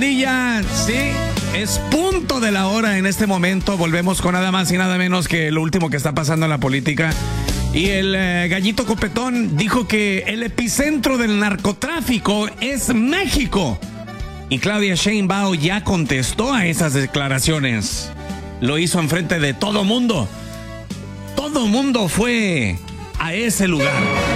pandilla? Sí, es punto de la hora en este momento. Volvemos con nada más y nada menos que lo último que está pasando en la política. Y el gallito copetón dijo que el epicentro del narcotráfico es México. Y Claudia Sheinbaum ya contestó a esas declaraciones. Lo hizo enfrente de todo mundo. Todo mundo fue a ese lugar.